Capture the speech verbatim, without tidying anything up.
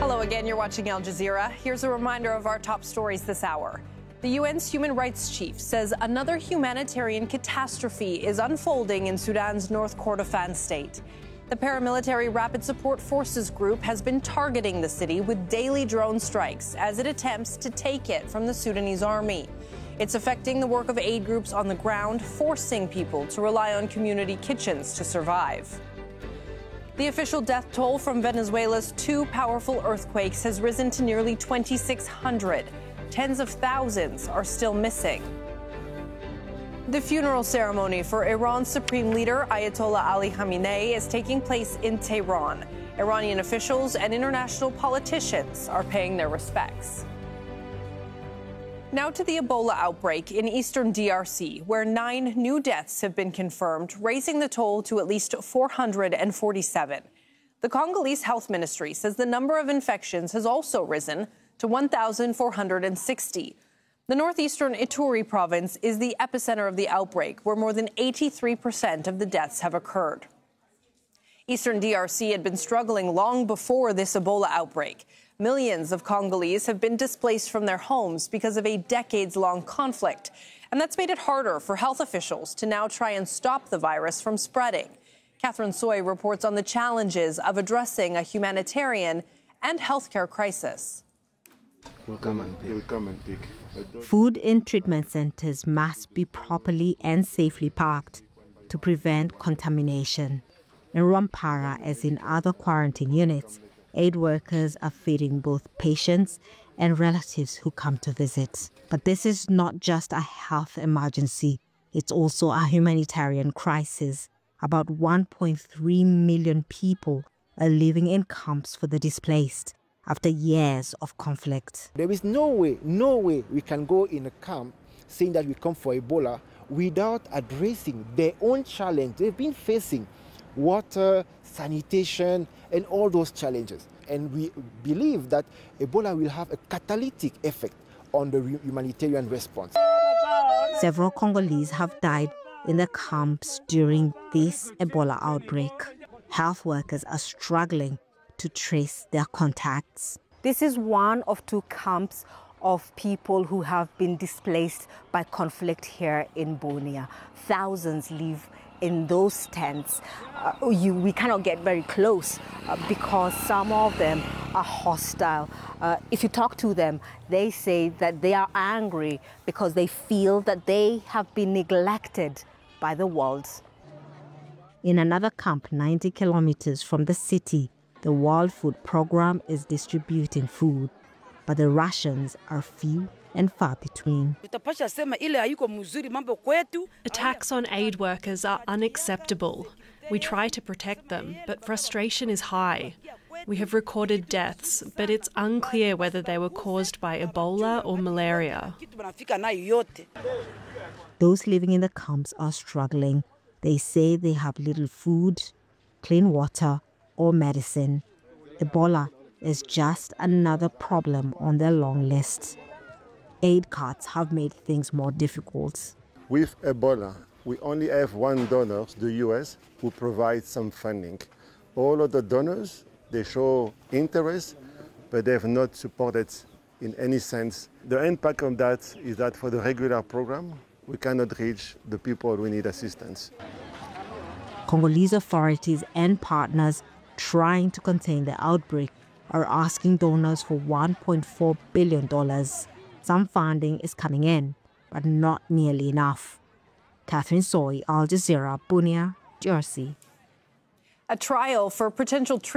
Hello again, you're watching Al Jazeera. Here's a reminder of our top stories this hour. The U N's human rights chief says another humanitarian catastrophe is unfolding in Sudan's North Kordofan state. The paramilitary Rapid Support Forces group has been targeting the city with daily drone strikes as it attempts to take it from the Sudanese army. It's affecting the work of aid groups on the ground, forcing people to rely on community kitchens to survive. The official death toll from Venezuela's two powerful earthquakes has risen to nearly twenty-six hundred. Tens of thousands are still missing. The funeral ceremony for Iran's supreme leader, Ayatollah Ali Khamenei, is taking place in Tehran. Iranian officials and international politicians are paying their respects. Now to the Ebola outbreak in eastern D R C, where nine new deaths have been confirmed, raising the toll to at least four hundred forty-seven. The Congolese Health Ministry says the number of infections has also risen to one thousand four hundred sixty. The northeastern Ituri province is the epicenter of the outbreak, where more than eighty-three percent of the deaths have occurred. Eastern D R C had been struggling long before this Ebola outbreak. Millions of Congolese have been displaced from their homes because of a decades-long conflict. And that's made it harder for health officials to now try and stop the virus from spreading. Catherine Soy reports on the challenges of addressing a humanitarian and healthcare crisis. Welcome and pick. Welcome and pick. Food in treatment centers must be properly and safely packed to prevent contamination. In Rwampara, as in other quarantine units, aid workers are feeding both patients and relatives who come to visit. But this is not just a health emergency, it's also a humanitarian crisis. About one point three million people are living in camps for the displaced after years of conflict. There is no way, no way we can go in a camp saying that we come for Ebola without addressing their own challenge they've been facing. Water, sanitation, and all those challenges. And we believe that Ebola will have a catalytic effect on the humanitarian response. Several Congolese have died in the camps during this Ebola outbreak. Health workers are struggling to trace their contacts. This is one of two camps of people who have been displaced by conflict here in Bunia. Thousands live in those tents. Uh, you, we cannot get very close uh, because some of them are hostile. Uh, if you talk to them, they say that they are angry because they feel that they have been neglected by the world. In another camp ninety kilometers from the city, the World Food Program is distributing food, but the rations are few and far between. Attacks on aid workers are unacceptable. We try to protect them, but frustration is high. We have recorded deaths, but it's unclear whether they were caused by Ebola or malaria. Those living in the camps are struggling. They say they have little food, clean water, or medicine. Ebola is just another problem on their long list. Aid cuts have made things more difficult. With Ebola, we only have one donor, the U S, who provides some funding. All of the donors, they show interest, but they have not supported in any sense. The impact of that is that for the regular program, we cannot reach the people who need assistance. Congolese authorities and partners trying to contain the outbreak are asking donors for one point four billion dollars. Some funding is coming in, but not nearly enough. Catherine Soy, Al Jazeera, Bunia, Jersey. A trial for potential treatment